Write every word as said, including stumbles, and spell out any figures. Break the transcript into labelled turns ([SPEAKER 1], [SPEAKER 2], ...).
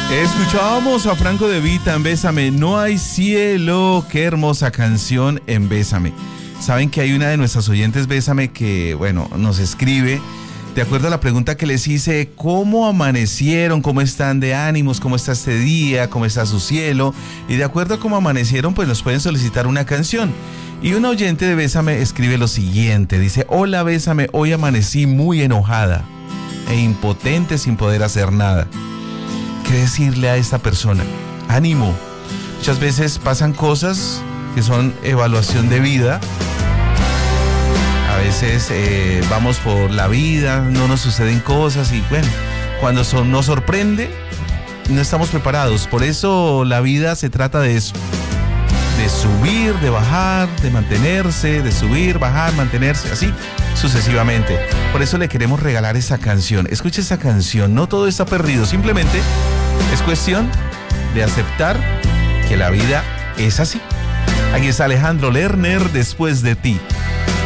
[SPEAKER 1] Escuchábamos a Franco De Vita en Bésame, no hay cielo, qué hermosa canción en Bésame. Saben que hay una de nuestras oyentes Bésame que, bueno, nos escribe de acuerdo a la pregunta que les hice, ¿cómo amanecieron? ¿Cómo están de ánimos? ¿Cómo está este día? ¿Cómo está su cielo? Y de acuerdo a cómo amanecieron, pues nos pueden solicitar una canción. Y una oyente de Bésame escribe lo siguiente, dice, hola Bésame, hoy amanecí muy enojada e impotente sin poder hacer nada. ¿Qué decirle a esta persona? Ánimo. Muchas veces pasan cosas que son evaluación de vida. A veces eh, vamos por la vida, no nos suceden cosas y bueno, cuando son, nos sorprende, no estamos preparados. Por eso la vida se trata de eso. De subir, de bajar, de mantenerse, de subir, bajar, mantenerse, así sucesivamente. Por eso le queremos regalar esa canción. Escuche esa canción, no todo está perdido, simplemente es cuestión de aceptar que la vida es así. Aquí está Alejandro Lerner, Después de ti.